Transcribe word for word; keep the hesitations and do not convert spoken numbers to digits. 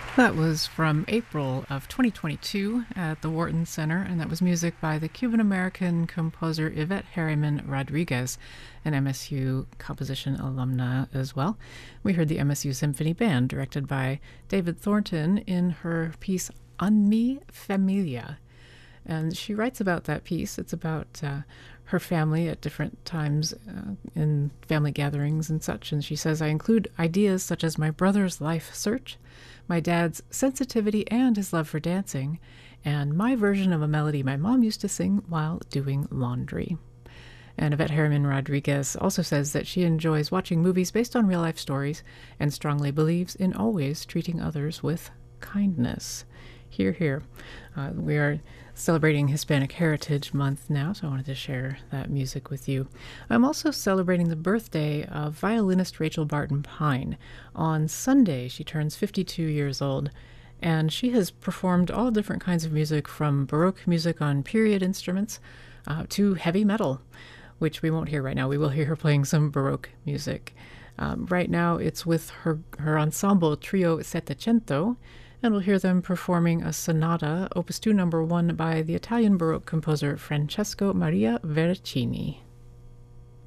That was from April of twenty twenty-two at the Wharton Center, and that was music by the Cuban-American composer Yvette Harriman Rodriguez, an M S U composition alumna as well. We heard the M S U Symphony Band, directed by David Thornton, in her piece On Mi Familia. And she writes about that piece. It's about uh, her family at different times uh, in family gatherings and such. And she says, I include ideas such as my brother's life search, my dad's sensitivity and his love for dancing, and my version of a melody my mom used to sing while doing laundry. And Yvette Harriman Rodriguez also says that she enjoys watching movies based on real-life stories and strongly believes in always treating others with kindness. Hear, hear. Uh, we are celebrating Hispanic Heritage Month now, so I wanted to share that music with you. I'm also celebrating the birthday of violinist Rachel Barton Pine. On Sunday, she turns fifty-two years old, and she has performed all different kinds of music, from Baroque music on period instruments uh, to heavy metal, which we won't hear right now. We will hear her playing some Baroque music. Um, right now, it's with her, her ensemble Trio Settecento, and we'll hear them performing a sonata, Opus two number one, by the Italian Baroque composer Francesco Maria Vercini.